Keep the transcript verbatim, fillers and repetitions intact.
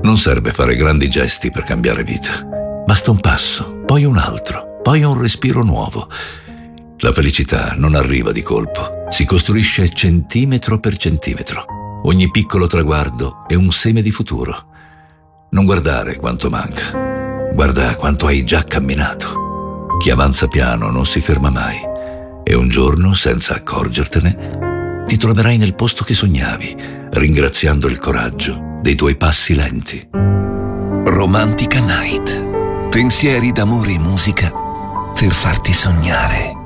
Non serve fare grandi gesti per cambiare vita. Basta un passo, poi un altro, poi un respiro nuovo. La felicità non arriva di colpo, si costruisce centimetro per centimetro. Ogni piccolo traguardo è un seme di futuro. Non guardare quanto manca, guarda quanto hai già camminato. Chi avanza piano non si ferma mai e un giorno, senza accorgertene, ti troverai nel posto che sognavi, ringraziando il coraggio dei tuoi passi lenti. Romantica Night. Pensieri d'amore e musica per farti sognare.